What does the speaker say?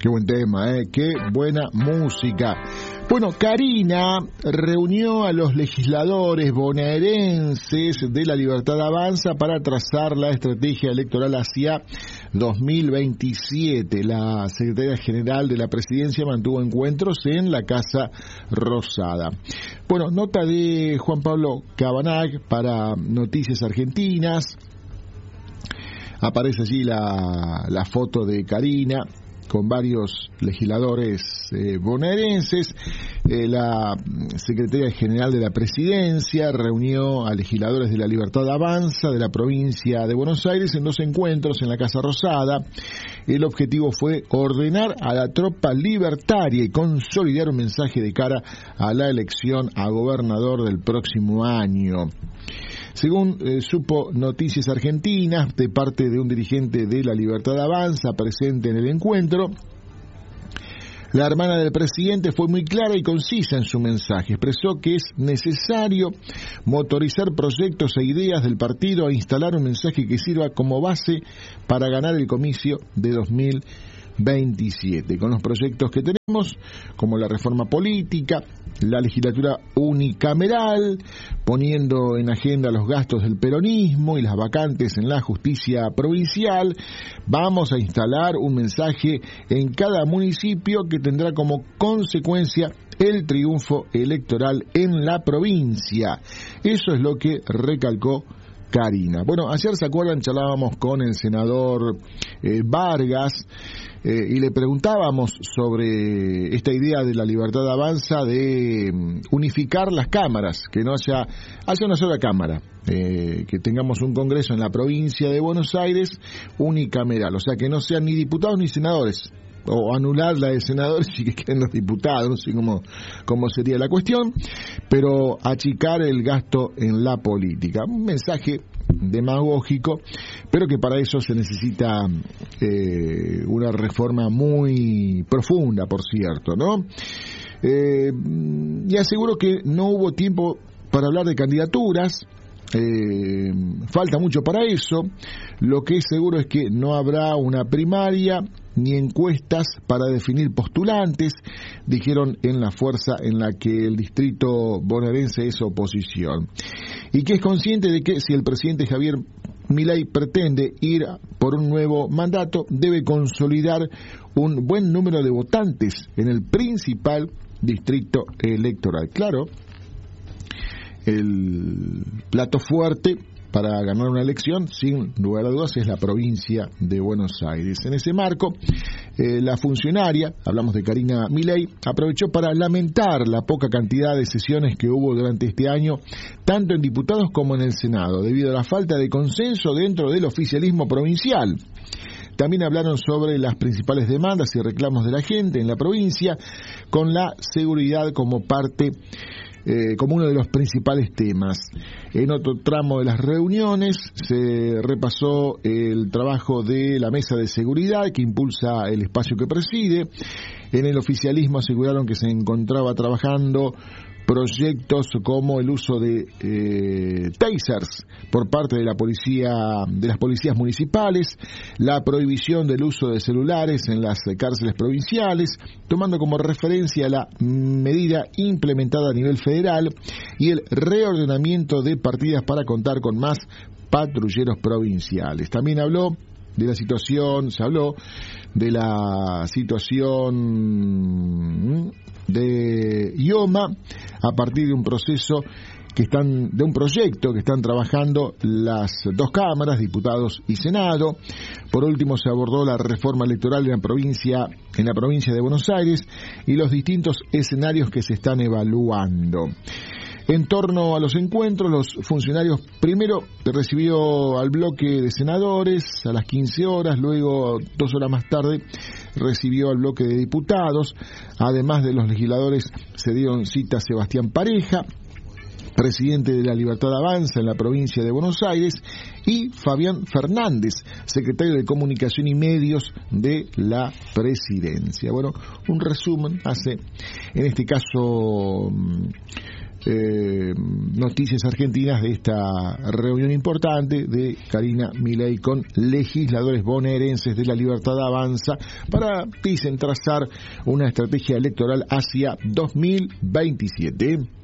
Qué buen tema, qué buena música. Bueno, Karina reunió a los legisladores bonaerenses de La Libertad Avanza para trazar la estrategia electoral hacia 2027. La secretaria general de la presidencia mantuvo encuentros en la Casa Rosada. Bueno, nota de Juan Pablo Cabanag para Noticias Argentinas. Aparece allí la foto de Karina con varios legisladores bonaerenses. La secretaria general de la presidencia reunió a legisladores de La Libertad Avanza de la provincia de Buenos Aires en 2 encuentros en la Casa Rosada. El objetivo fue ordenar a la tropa libertaria y consolidar un mensaje de cara a la elección a gobernador del próximo año. Según supo Noticias Argentinas, de parte de un dirigente de La Libertad Avanza presente en el encuentro, la hermana del presidente fue muy clara y concisa en su mensaje. Expresó que es necesario motorizar proyectos e ideas del partido e instalar un mensaje que sirva como base para ganar el comicio de 2027. Con los proyectos que tenemos, como la reforma política, la legislatura unicameral, poniendo en agenda los gastos del peronismo y las vacantes en la justicia provincial, vamos a instalar un mensaje en cada municipio que tendrá como consecuencia el triunfo electoral en la provincia. Eso es lo que recalcó Karina. Bueno, ayer, ¿se acuerdan? Charlábamos con el senador Vargas y le preguntábamos sobre esta idea de La Libertad Avanza de unificar las cámaras, que no haya una sola cámara, que tengamos un congreso en la provincia de Buenos Aires unicameral, o sea, que no sean ni diputados ni senadores, o anular la de senadores y que queden los diputados, no sé cómo sería la cuestión, pero achicar el gasto en la política. Un mensaje demagógico, pero que para eso se necesita una reforma muy profunda, por cierto, ¿no? Y aseguro que no hubo tiempo para hablar de candidaturas. Falta mucho para eso. Lo que es seguro es que no habrá una primaria ni encuestas para definir postulantes, dijeron en la fuerza en la que el distrito bonaerense es oposición, y que es consciente de que si el presidente Javier Milei pretende ir por un nuevo mandato, debe consolidar un buen número de votantes en el principal distrito electoral. Claro, el plato fuerte para ganar una elección, sin lugar a dudas, es la provincia de Buenos Aires. En ese marco, la funcionaria, hablamos de Karina Milei, aprovechó para lamentar la poca cantidad de sesiones que hubo durante este año, tanto en diputados como en el Senado, debido a la falta de consenso dentro del oficialismo provincial. También hablaron sobre las principales demandas y reclamos de la gente en la provincia, con la seguridad como uno de los principales temas. En otro tramo de las reuniones se repasó el trabajo de la mesa de seguridad que impulsa el espacio que preside. En el oficialismo aseguraron que se encontraba trabajando proyectos como el uso de tasers por parte de las policías municipales, la prohibición del uso de celulares en las cárceles provinciales, tomando como referencia la medida implementada a nivel federal, y el reordenamiento de partidas para contar con más patrulleros provinciales. También se habló de la situación de IOMA a partir de un proyecto que están trabajando las 2 cámaras, diputados y Senado. Por último, se abordó la reforma electoral en la provincia de Buenos Aires y los distintos escenarios que se están evaluando. En torno a los encuentros, los funcionarios primero recibió al bloque de senadores a las 15 horas, luego 2 horas más tarde recibió al bloque de diputados. Además de los legisladores, se dieron cita a Sebastián Pareja, presidente de La Libertad Avanza en la provincia de Buenos Aires, y Fabián Fernández, secretario de Comunicación y Medios de la Presidencia. Bueno, un resumen hace, en este caso, noticias argentinas de esta reunión importante de Karina Milei con legisladores bonaerenses de La Libertad Avanza para, dicen, trazar una estrategia electoral hacia 2027.